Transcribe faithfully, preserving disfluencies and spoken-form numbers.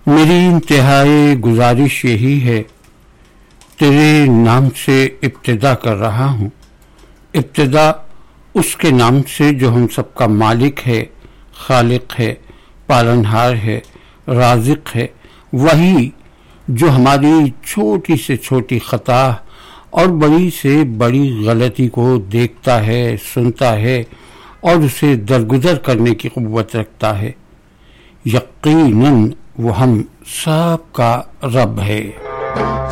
मेरी इंतहाई गुजारिश यही है, तेरे नाम से इब्तिदा कर रहा हूँ। इब्तिदा उसके नाम से जो हम सबका मालिक है, खालिक है, पालनहार है, राज़िक है, वही जो हमारी छोटी से छोटी खता और बड़ी से बड़ी गलती को देखता है, सुनता है और उसे दरगुजर करने की क़ुव्वत रखता है। यकीनन वो हम सब का रब है।